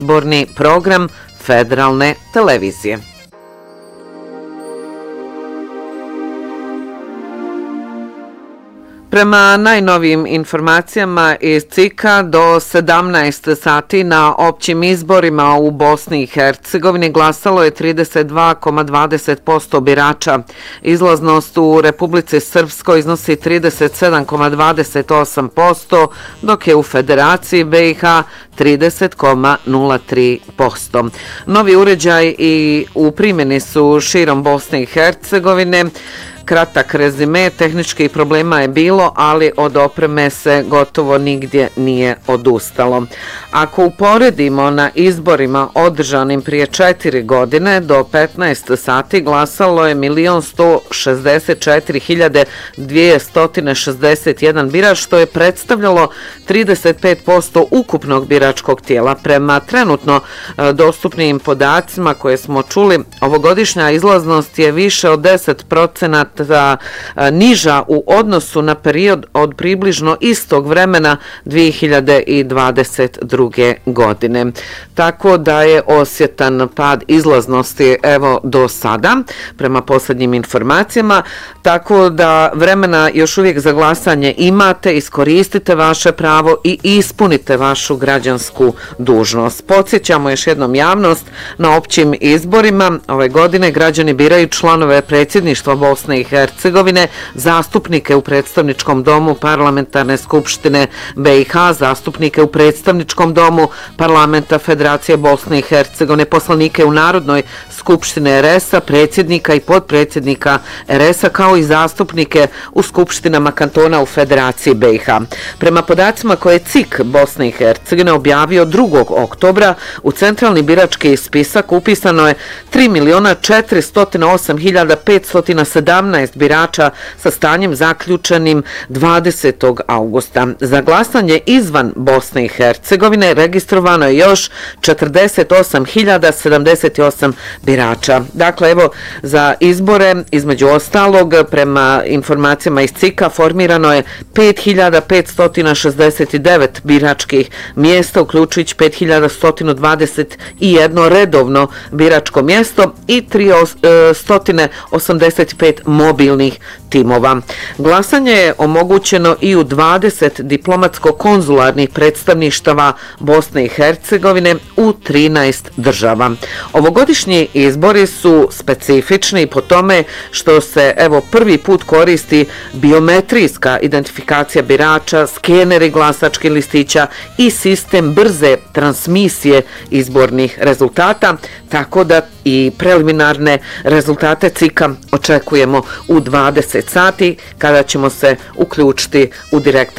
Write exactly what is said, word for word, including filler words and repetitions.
izborni program federalne televizije. Prema najnovijim informacijama iz C I K-a do sedamnaest sati na općim izborima u Bosni i Hercegovini glasalo je trideset dva zarez dvadeset posto birača. Izlaznost u Republici Srpskoj iznosi trideset sedam zarez dvadeset osam posto, dok je u Federaciji B i H trideset zarez nula tri posto. Novi uređaj i u primjeni su širom Bosne i Hercegovine. Kratak rezime, tehničkih problema je bilo, ali od opreme se gotovo nigdje nije odustalo. Ako uporedimo na izborima održanim prije četiri godine, do petnaest sati glasalo je milion sto šezdeset četiri hiljade dvjesto šezdeset jedan birač, što je predstavljalo trideset pet posto ukupnog biračkog tijela. Prema trenutno dostupnim podacima koje smo čuli, ovogodišnja izlaznost je više od deset procenata niža u odnosu na period od približno istog vremena dvije hiljade dvadeset druge. godine. Tako da je osjetan pad izlaznosti evo do sada, prema posljednjim informacijama, tako da vremena još uvijek za glasanje imate, iskoristite vaše pravo i ispunite vašu građansku dužnost. Podsjećamo još jednom javnost, na općim izborima ove godine građani biraju članove predsjedništva Bosne i Hercegovine, zastupnike u predstavničkom domu Parlamentarne skupštine B i H, zastupnike u predstavničkom domu Parlamenta Federacije Bosne i Hercegovine, poslanike u Narodnoj skupštine R S-a, predsjednika i potpredsjednika R S-a, kao i zastupnike u skupštinama kantona u Federaciji B i H. Prema podacima koje je C I K Bosne i Hercegovine objavio drugog oktobra, u centralni birački spisak upisano je tri miliona četiristo osam hiljada petsto sedamnaest birača sa stanjem zaključenim dvadesetog augusta. Za glasanje izvan Bosne i Hercegovine registrovano je još četrdeset osam hiljada sedamdeset osam birača. Dakle, evo, za izbore, između ostalog, prema informacijama iz C I K-a, formirano je pet hiljada petsto šezdeset devet biračkih mjesta, uključujući pet hiljada sto dvadeset jedan redovno biračko mjesto i tristo osamdeset pet mobilnih timova. Glasanje je omogućeno i u dvadeset diplomatsko-konzularnih predstavništava Bosne i Hercegovine u trinaest država. Ovogodišnji izbori su specifični po tome što se evo prvi put koristi biometrijska identifikacija birača, skeneri glasačkih listića i sistem brze transmisije izbornih rezultata, tako da i preliminarne rezultate C I K-a očekujemo u dvadeset sati kada ćemo se uključiti u direktan